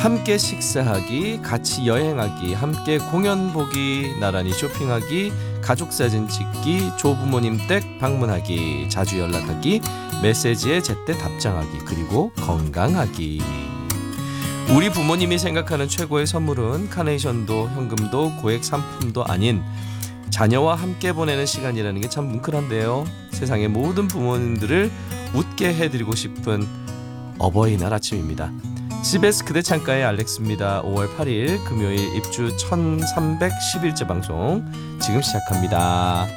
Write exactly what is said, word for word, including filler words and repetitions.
함께 식사하기, 같이 여행하기, 함께 공연 보기, 나란히 쇼핑하기, 가족 사진 찍기, 조부모님 댁 방문하기, 자주 연락하기, 메시지에 제때 답장하기, 그리고 건강하기. 우리 부모님이 생각하는 최고의 선물은 카네이션도 현금도 고액 상품도 아닌 자녀와 함께 보내는 시간이라는 게 참 뭉클한데요. 세상의 모든 부모님들을 웃게 해드리고 싶은 어버이날 아침입니다. 씨비에스 그대 창가의 알렉스입니다. 오월 팔일 금요일 입주 천삼백십일째 방송 지금 시작합니다.